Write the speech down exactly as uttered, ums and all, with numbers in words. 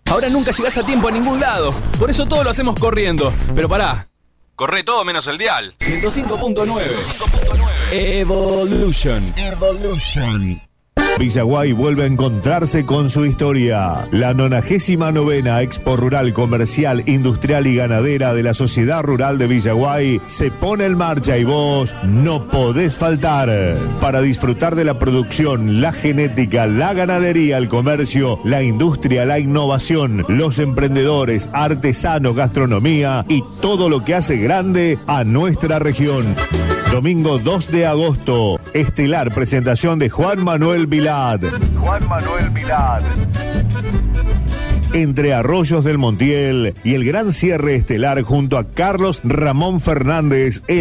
Ahora nunca llegás a tiempo a ningún lado. Por eso todo lo hacemos corriendo. Pero pará. Corre todo menos el dial. ciento cinco punto nueve. Evolution. Evolution. Villaguay vuelve a encontrarse con su historia. La nonagésima novena Expo Rural Comercial, Industrial y Ganadera de la Sociedad Rural de Villaguay se pone en marcha y vos no podés faltar. Para disfrutar de la producción, la genética, la ganadería, el comercio, la industria, la innovación, los emprendedores, artesanos, gastronomía y todo lo que hace grande a nuestra región. Domingo dos de agosto, estelar presentación de Juan Manuel Vilad. Juan Manuel Vilad. Entre Arroyos del Montiel y el gran cierre estelar junto a Carlos Ramón Fernández.